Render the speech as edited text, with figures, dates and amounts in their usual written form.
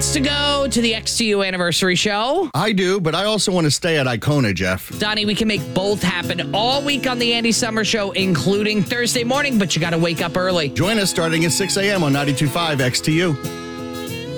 wants to go to the XTU anniversary show? I do, but I also want to stay at Icona, Jeff. Donnie, we can make both happen all week on the Andy Summer Show, including Thursday morning, but you got to wake up early. Join us starting at 6 a.m. on 92.5 XTU.